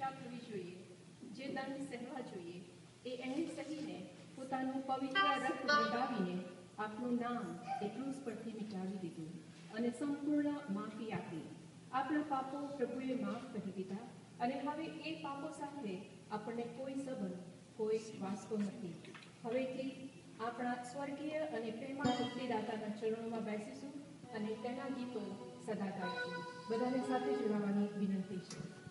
શિક્ષા કરવી જોઈએ, જે દંડ સહેવા જોઈએ, એ એણે સહીને પોતાનું પવિત્ર રક્ત વગાવીને આપણું નામ એ ક્રૂસ પરથી મિટાવી દીધું અને સંપૂર્ણ માફી આપી. આપણા પાપો પ્રભુએ માફ કરી દીધા અને હવે એ પાપો સાથે આપણને કોઈ સંબંધ, કોઈ વાસ્તો નથી. હવેથી આપણા સ્વર્ગીય અને પ્રેમા મુક્તિદાતાના ચરણોમાં બેસીશું અને તેના ગીતો સદા ગાઈશું. બધાને સાથે જોડાવાની વિનંતી છે.